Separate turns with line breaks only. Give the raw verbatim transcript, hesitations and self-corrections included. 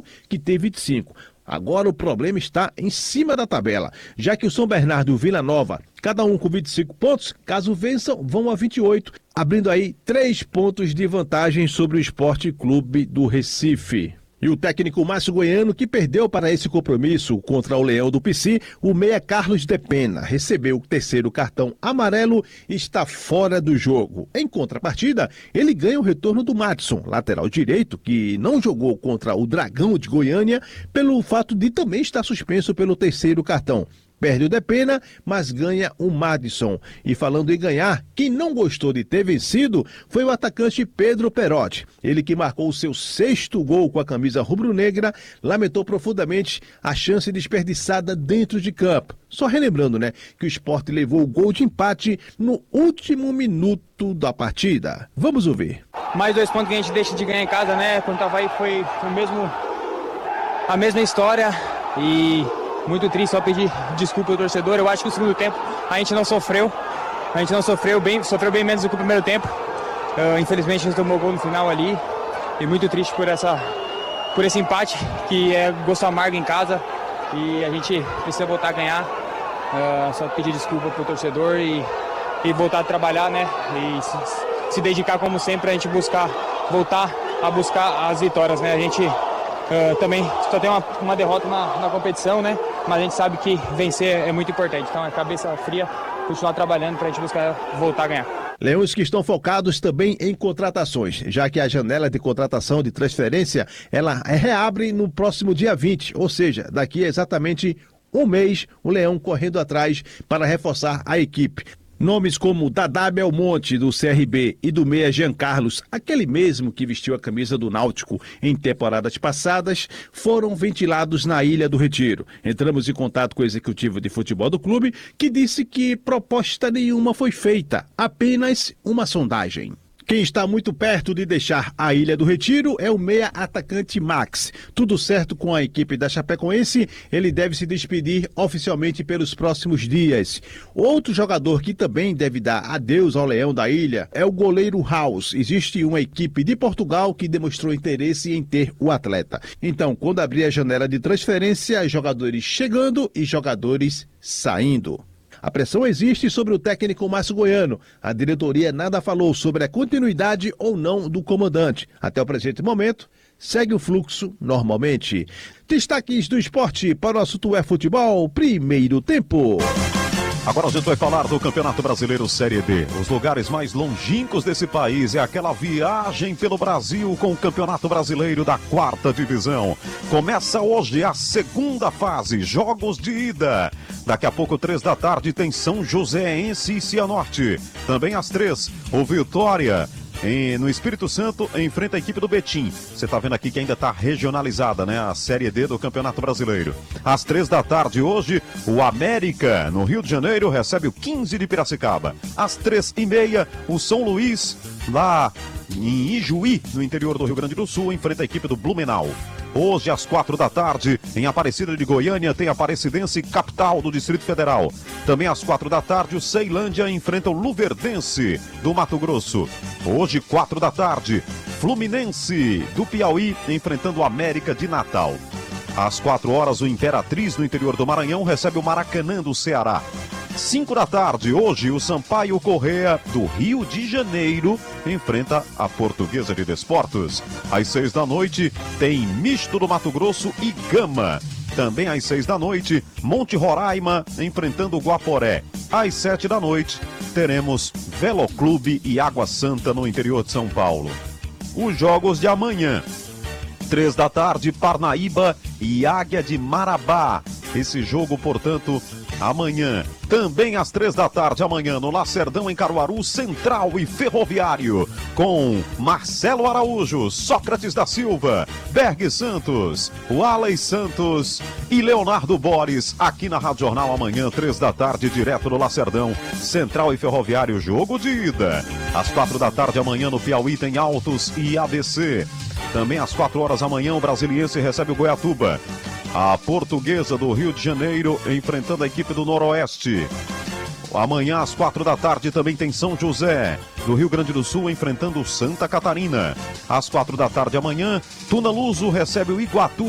Leão, que tem vinte e cinco. Agora o problema está em cima da tabela, já que o São Bernardo e o Vila Nova, cada um com vinte e cinco pontos, caso vençam, vão a vinte e oito, abrindo aí três pontos de vantagem sobre o Sport Clube do Recife. E o técnico Márcio Goiano, que perdeu para esse compromisso contra o Leão do Pici, o meia Carlos de Pena, recebeu o terceiro cartão amarelo e está fora do jogo. Em contrapartida, ele ganha o retorno do Madison, lateral direito, que não jogou contra o Dragão de Goiânia, pelo fato de também estar suspenso pelo terceiro cartão. Perde o Depena, mas ganha o Madison. E falando em ganhar, quem não gostou de ter vencido foi o atacante Pedro Perotti. Ele que marcou o seu sexto gol com a camisa rubro-negra, lamentou profundamente a chance desperdiçada dentro de campo. Só relembrando, né, que o Sport levou o gol de empate no último minuto da partida. Vamos ouvir.
Mais dois pontos que a gente deixa de ganhar em casa, né? Contra o Avaí foi o mesmo, a mesma história e... muito triste, só pedir desculpa ao torcedor. Eu acho que no segundo tempo a gente não sofreu. A gente não sofreu bem, sofreu bem menos do que o primeiro tempo. Uh, infelizmente a gente tomou gol no final ali. E muito triste por, essa, por esse empate, que é gosto amargo em casa. E a gente precisa voltar a ganhar. Uh, só pedir desculpa pro torcedor e, e voltar a trabalhar, né? E se, se dedicar como sempre a gente buscar, voltar a buscar as vitórias, né? A gente uh, também só tem uma, uma derrota na, na competição, né? Mas a gente sabe que vencer é muito importante. Então é cabeça fria, continuar trabalhando para a gente buscar voltar a ganhar.
Leões que estão focados também em contratações, já que a janela de contratação de transferência, ela reabre no próximo dia vinte, ou seja, daqui a exatamente um mês, o Leão correndo atrás para reforçar a equipe. Nomes como Dadá Belmonte, do C R B, e do meia Jean Carlos, aquele mesmo que vestiu a camisa do Náutico em temporadas passadas, foram ventilados na Ilha do Retiro. Entramos em contato com o executivo de futebol do clube, que disse que proposta nenhuma foi feita, apenas uma sondagem. Quem está muito perto de deixar a Ilha do Retiro é o meia atacante Max. Tudo certo com a equipe da Chapecoense, ele deve se despedir oficialmente pelos próximos dias. Outro jogador que também deve dar adeus ao Leão da Ilha é o goleiro House. Existe uma equipe de Portugal que demonstrou interesse em ter o atleta. Então, quando abrir a janela de transferência, jogadores chegando e jogadores saindo. A pressão existe sobre o técnico Márcio Goiano. A diretoria nada falou sobre a continuidade ou não do comandante. Até o presente momento, segue o fluxo normalmente. Destaques do esporte para o assunto é futebol, primeiro tempo.
Agora a gente vai falar do Campeonato Brasileiro Série D. Os lugares mais longínquos desse país é aquela viagem pelo Brasil com o Campeonato Brasileiro da quarta divisão. Começa hoje a segunda fase, jogos de ida. Daqui a pouco, três da tarde, tem São Joséense e Cianorte. Também às três, o Vitória, Em, no Espírito Santo, enfrenta a equipe do Betim. Você está vendo aqui que ainda está regionalizada, né? A Série D do Campeonato Brasileiro. Às três da tarde hoje, o América, no Rio de Janeiro, recebe o quinze de Piracicaba. Às três e meia, o São Luís, lá em Ijuí, no interior do Rio Grande do Sul, enfrenta a equipe do Blumenau. Hoje, às quatro da tarde, em Aparecida de Goiânia, tem a Aparecidense, capital do Distrito Federal. Também às quatro da tarde, o Ceilândia enfrenta o Luverdense, do Mato Grosso. Hoje, quatro da tarde, Fluminense, do Piauí, enfrentando o América de Natal. Às quatro horas, o Imperatriz, no interior do Maranhão, recebe o Maracanã, do Ceará. cinco da tarde, hoje, o Sampaio Corrêa, do Rio de Janeiro, enfrenta a Portuguesa de Desportos. Às seis da noite, tem Misto do Mato Grosso e Gama. Também às seis da noite, Monte Roraima, enfrentando o Guaporé. Às sete da noite, teremos Veloclube e Água Santa, no interior de São Paulo. Os jogos de amanhã. Três da tarde, Parnaíba e Águia de Marabá. Esse jogo, portanto, amanhã. Também às três da tarde, amanhã, no Lacerdão, em Caruaru, Central e Ferroviário, com Marcelo Araújo, Sócrates da Silva, Berg Santos, Wallace Santos e Leonardo Boris, aqui na Rádio Jornal, amanhã, três da tarde, direto no Lacerdão, Central e Ferroviário, jogo de ida. Às quatro da tarde, amanhã, no Piauí, tem Altos e A B C. Também às quatro horas, amanhã, o Brasiliense recebe o Goiatuba. A Portuguesa do Rio de Janeiro enfrentando a equipe do Noroeste. Amanhã às quatro da tarde também tem São José do Rio Grande do Sul enfrentando Santa Catarina. Às quatro da tarde amanhã, Tuna Luso recebe o Iguatu